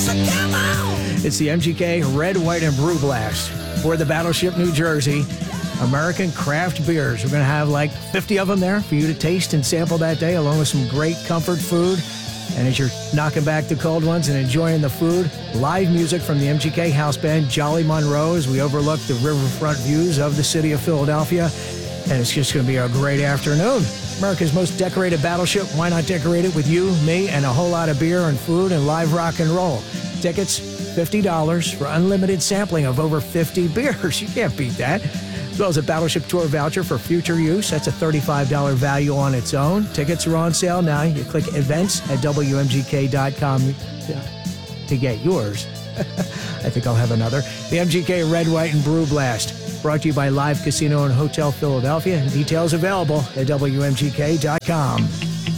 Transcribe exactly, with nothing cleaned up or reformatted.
It's the M G K Red, White, and Brew Blast for the Battleship, New Jersey. American craft beers. We're going to have like fifty of them there for you to taste and sample that day, along with some great comfort food. And as you're knocking back the cold ones and enjoying the food, live music from the M G K house band Jolly Monroe as we overlook the riverfront views of the city of Philadelphia. And it's just going to be a great afternoon. America's most decorated battleship. Why not decorate it with you, me, and a whole lot of beer and food and live rock and roll? Tickets, fifty dollars for unlimited sampling of over fifty beers. You can't beat that. As well as a Battleship Tour voucher for future use. That's a thirty-five dollars value on its own. Tickets are on sale now. You click events at W M G K dot com to get yours. I think I'll have another. The M G K Red, White, and Brew Blast. Brought to you by Live Casino and Hotel Philadelphia. Details available at W M G K dot com.